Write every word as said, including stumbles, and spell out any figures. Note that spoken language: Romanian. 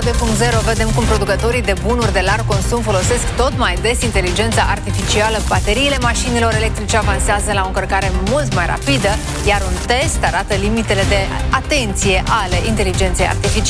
doi punct zero vedem cum producătorii de bunuri de larg consum folosesc tot mai des inteligența artificială. Bateriile mașinilor electrice avansează la o încărcare mult mai rapidă, iar un test arată limitele de atenție ale inteligenței artificiale.